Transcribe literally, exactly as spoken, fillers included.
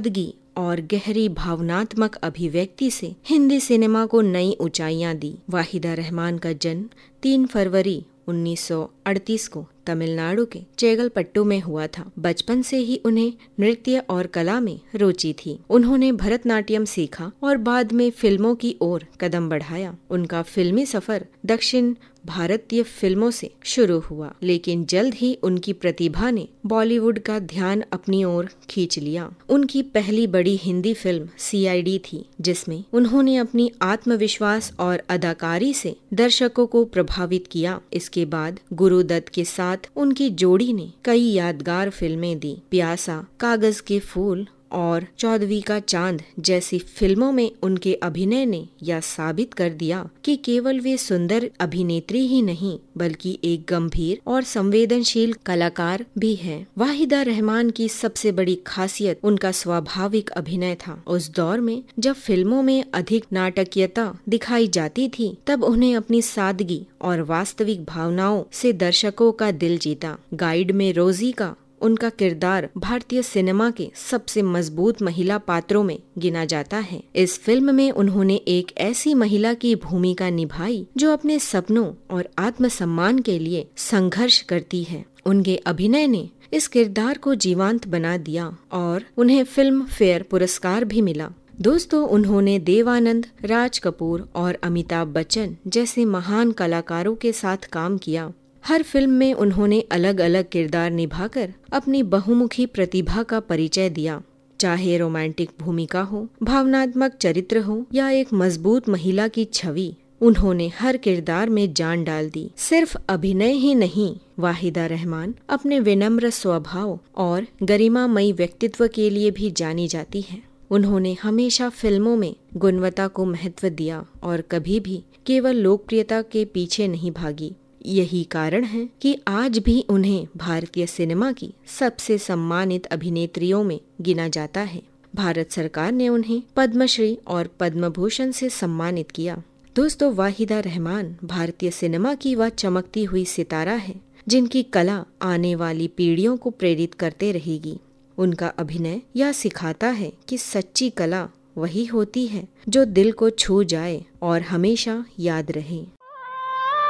सादगी और गहरी भावनात्मक अभिव्यक्ति से हिंदी सिनेमा को नई ऊंचाइयां दी। वाहिदा रहमान का जन्म तीन फरवरी उन्नीस सौ अड़तीस को तमिलनाडु के चेगलपट्टू में हुआ था। बचपन से ही उन्हें नृत्य और कला में रुचि थी। उन्होंने भरतनाट्यम सीखा और बाद में फिल्मों की ओर कदम बढ़ाया। उनका फिल्मी सफर दक्षिण भारतीय फिल्मों से शुरू हुआ, लेकिन जल्द ही उनकी प्रतिभा ने बॉलीवुड का ध्यान अपनी ओर खींच लिया। उनकी पहली बड़ी Hindi film C I D थी, जिसमें उन्होंने अपनी आत्मविश्वास और अदाकारी से दर्शकों को प्रभावित किया। इसके बाद गुरुदत्त के साथ उनकी जोड़ी ने कई यादगार फिल्में दी। प्यासा, कागज के फूल और चौदहवीं का चांद जैसी फिल्मों में उनके अभिनय ने यह साबित कर दिया कि केवल वे सुंदर अभिनेत्री ही नहीं, बल्कि एक गंभीर और संवेदनशील कलाकार भी हैं। वाहिदा रहमान की सबसे बड़ी खासियत उनका स्वाभाविक अभिनय था। उस दौर में जब फिल्मों में अधिक नाटकीयता दिखाई जाती थी, तब उन्हें अपनी सादगी और वास्तविक भावनाओं से दर्शकों का दिल जीता। गाइड में रोजी का उनका किरदार भारतीय सिनेमा के सबसे मजबूत महिला पात्रों में गिना जाता है। इस फिल्म में उन्होंने एक ऐसी महिला की भूमिका निभाई जो अपने सपनों और आत्मसम्मान के लिए संघर्ष करती है। उनके अभिनय ने इस किरदार को जीवंत बना दिया और उन्हें फिल्म फेयर पुरस्कार भी मिला। दोस्तों, उन्होंने देव आनंद, राज कपूर और अमिताभ बच्चन जैसे महान कलाकारों के साथ काम किया। हर फिल्म में उन्होंने अलग अलग किरदार निभाकर अपनी बहुमुखी प्रतिभा का परिचय दिया। चाहे रोमांटिक भूमिका हो, भावनात्मक चरित्र हो या एक मजबूत महिला की छवि, उन्होंने हर किरदार में जान डाल दी। सिर्फ अभिनय ही नहीं, वाहिदा रहमान अपने विनम्र स्वभाव और गरिमामयी व्यक्तित्व के लिए भी जानी जाती है। उन्होंने हमेशा फिल्मों में गुणवत्ता को महत्व दिया और कभी भी केवल लोकप्रियता के पीछे नहीं भागी। यही कारण है कि आज भी उन्हें भारतीय सिनेमा की सबसे सम्मानित अभिनेत्रियों में गिना जाता है। भारत सरकार ने उन्हें पद्मश्री और पद्म भूषण से सम्मानित किया। दोस्तों, वाहिदा रहमान भारतीय सिनेमा की वह चमकती हुई सितारा है जिनकी कला आने वाली पीढ़ियों को प्रेरित करते रहेगी। उनका अभिनय यह सिखाता है कि सच्ची कला वही होती है जो दिल को छू जाए और हमेशा याद रहे।